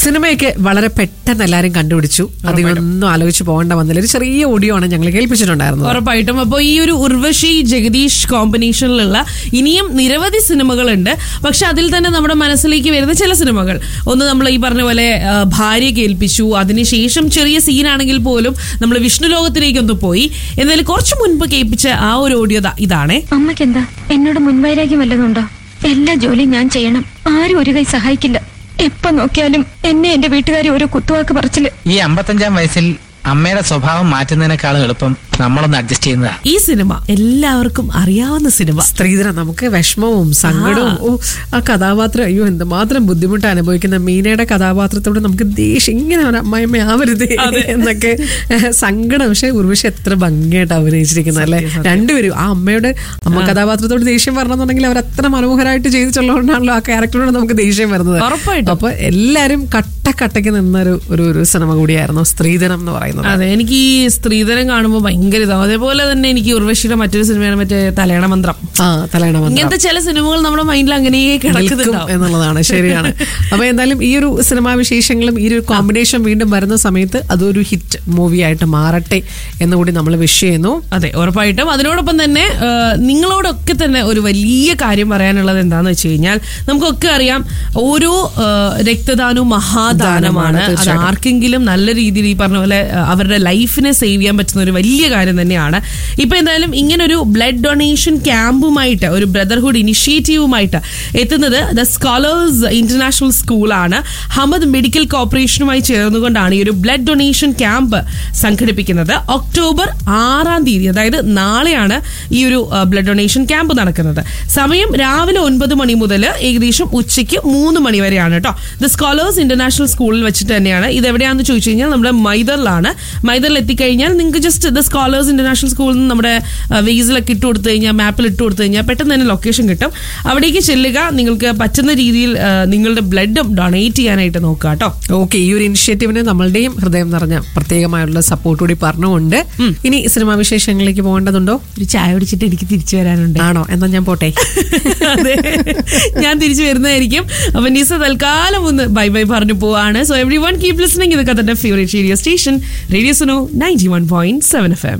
സിനിമയൊക്കെ വളരെ പെട്ടെന്ന് എല്ലാരും കണ്ടുപിടിച്ചു. അധികമൊന്നും ആലോചിച്ച് പോകേണ്ട വന്നില്ല. ഒരു ചെറിയ ഓഡിയോ ആണ് ഞങ്ങൾ കേൾപ്പിച്ചിട്ടുണ്ടായിരുന്നത്. ഉറപ്പായിട്ടും. അപ്പോൾ ഈ ഒരു ഉർവശി ജഗദീഷ് കോമ്പിനേഷനിലുള്ള ഇനിയും നിരവധി സിനിമകളുണ്ട്. പക്ഷെ അതിൽ തന്നെ നമ്മുടെ മനസ്സിലേക്ക് വരുന്ന ചില സിനിമകൾ, ഒന്ന് നമ്മൾ ഈ പറഞ്ഞ പോലെ ഭാര്യ കേൾപ്പിച്ചു, അതിനുശേഷം ചെറിയ സീനാണെങ്കിൽ പോലും നമ്മൾ വിഷ്ണു ലോകത്തിലേക്കൊന്ന് പോയി. എന്നാലും കുറച്ചു മുൻപ് കേൾപ്പിച്ച ആ ഒരു ഓഡിയോ ഇതാണേ. അമ്മയ്ക്ക് എന്താ എന്നോട് മുൻവൈരാഗ്യം വല്ലതുണ്ടോ? എല്ലാ ജോലിയും ഞാൻ ചെയ്യണം, ആരും ഒരു കൈ സഹായിക്കില്ല. എപ്പോ നോക്കിയാലും എന്നെ എന്റെ വീട്ടുകാരി ഓരോ കുത്തുവാക്ക് പറച്ചില്. ഈ 55-ാം വയസ്സിൽ അമ്മയുടെ സ്വഭാവം മാറ്റുന്നതിനേക്കാളും എളുപ്പം നമ്മളൊന്ന് അഡ്ജസ്റ്റ് ചെയ്യുന്നതാ. ഈ സിനിമ എല്ലാവർക്കും അറിയാവുന്ന സിനിമ. സ്ത്രീധനം, നമുക്ക് വിഷമവും സങ്കടവും, ആ കഥാപാത്രം അയ്യോ എന്തുമാത്രം ബുദ്ധിമുട്ട് അനുഭവിക്കുന്ന മീനയുടെ കഥാപാത്രത്തോട് നമുക്ക് ദേഷ്യം, ഇങ്ങനെ ഒരു അമ്മായിമ്മ ആവരുത് എന്നൊക്കെ സങ്കടം. പക്ഷെ ഉർവശി എത്ര ഭംഗിയായിട്ട് അഭിനയിച്ചിരിക്കുന്നത് അല്ലെ. രണ്ടുപേരും ആ അമ്മ കഥാപാത്രത്തോട് ദേഷ്യം വരണമെന്നുണ്ടെങ്കിൽ അവർ അത്ര മനോഹരമായിട്ട് ചെയ്തിട്ടുള്ളതുകൊണ്ടാണല്ലോ ആ ക്യാരക്ടറോട് നമുക്ക് ദേഷ്യം വരുന്നത്. അപ്പൊ എല്ലാരും കട്ടക്ക് നിന്നൊരു ഒരു സിനിമ കൂടിയായിരുന്നു സ്ത്രീധനം എന്ന് പറയുന്നത്. അതെ, എനിക്ക് ഈ സ്ത്രീധനം കാണുമ്പോൾ ഭയങ്കര ഇതാവും. അതേപോലെ തന്നെ എനിക്ക് ഉർവശിയുടെ മറ്റൊരു സിനിമയാണ് മറ്റേ തലയണ മന്ത്രം. ഇങ്ങനത്തെ ചില സിനിമകൾ നമ്മുടെ മൈൻഡിൽ അങ്ങനെ കിടക്കുന്നുണ്ടാവും എന്നുള്ളതാണ്. ശരിയാണ്. അപ്പൊ എന്തായാലും ഈ ഒരു സിനിമാ വിശേഷങ്ങളും ഈ ഒരു കോമ്പിനേഷൻ വീണ്ടും വരുന്ന സമയത്ത് അതൊരു ഹിറ്റ് മൂവി ആയിട്ട് മാറട്ടെ എന്നുകൂടി നമ്മൾ വിഷ് ചെയ്യുന്നു. അതെ, ഉറപ്പായിട്ടും. അതിനോടൊപ്പം തന്നെ നിങ്ങളോടൊക്കെ തന്നെ ഒരു വലിയ കാര്യം പറയാനുള്ളത് എന്താന്ന് വെച്ച് കഴിഞ്ഞാൽ, നമുക്കൊക്കെ അറിയാം ഓരോ രക്തദാനവും മഹാദാനമാണ്. അത് ആർക്കെങ്കിലും നല്ല രീതിയിൽ ഈ പറഞ്ഞ പോലെ അവരുടെ ലൈഫിനെ സേവ് ചെയ്യാൻ പറ്റുന്ന ഒരു വലിയ കാര്യം തന്നെയാണ്. ഇപ്പൊ എന്തായാലും ഇങ്ങനൊരു ബ്ലഡ് ഡൊണേഷൻ ക്യാമ്പുമായിട്ട്, ഒരു ബ്രദർഹുഡ് ഇനിഷ്യേറ്റീവുമായിട്ട് എത്തുന്നത് ദ സ്കോളേഴ്സ് ഇന്റർനാഷണൽ സ്കൂളാണ്. ഹമദ് മെഡിക്കൽ കോർപ്പറേഷനുമായി ചേർന്നുകൊണ്ടാണ് ഈ ഒരു ബ്ലഡ് ഡൊണേഷൻ ക്യാമ്പ് സംഘടിപ്പിക്കുന്നത്. ഒക്ടോബർ 6-ാം തീയതി, അതായത് നാളെയാണ് ഈ ഒരു ബ്ലഡ് ഡൊണേഷൻ ക്യാമ്പ് നടക്കുന്നത്. സമയം രാവിലെ 9 മണി മുതൽ ഏകദേശം ഉച്ചയ്ക്ക് 3 മണി വരെയാണ് കേട്ടോ. ദ സ്കോളേഴ്സ് ഇന്റർനാഷണൽ സ്കൂളിൽ വെച്ചിട്ട് തന്നെയാണ്. ഇത് എവിടെയാണെന്ന് ചോദിച്ചു കഴിഞ്ഞാൽ നമ്മുടെ മൈദറിലാണ്. മൈദറിൽ എത്തിക്കഴിഞ്ഞാൽ നിങ്ങൾക്ക് ജസ്റ്റ് ദ സ്കോളേഴ്സ് ഇന്റർനാഷണൽ സ്കൂളിൽ നിന്ന് നമ്മുടെ വേസിലൊക്കെ ഇട്ട് കൊടുത്തു കഴിഞ്ഞാൽ, മാപ്പിൽ ഇട്ട് കൊടുത്തു കഴിഞ്ഞാൽ പെട്ടെന്ന് തന്നെ ലൊക്കേഷൻ കിട്ടും. അവിടേക്ക് ചെല്ലുക, നിങ്ങൾക്ക് പറ്റുന്ന രീതിയിൽ നിങ്ങളുടെ ബ്ലഡും ഡൊണേറ്റ് ചെയ്യാനായിട്ട് നോക്കുക കേട്ടോ. ഓക്കെ, ഈ ഒരു ഇനിഷ്യേറ്റീവിന് നമ്മളുടെയും ഹൃദയം നിറഞ്ഞ പ്രത്യേകമായുള്ള സപ്പോർട്ട് കൂടി പറഞ്ഞുകൊണ്ട് ഇനി സിനിമാ വിശേഷങ്ങളിലേക്ക് പോകേണ്ടതുണ്ടോ? ഒരു ചായ കുടിച്ചിട്ട് എനിക്ക് തിരിച്ചു വരാനുണ്ട്. ആണോ? എന്നാ ഞാൻ പോട്ടെ. അതെ, ഞാൻ തിരിച്ചു വരുന്നതായിരിക്കും. അപ്പൊ നിസ തൽക്കാലം ഒന്ന് ബൈ ബൈ പറഞ്ഞു പോവാണ്. So everyone keep listening. ഇതൊക്കെ തന്നെ favourite radio station radio Suno 91.7 FM.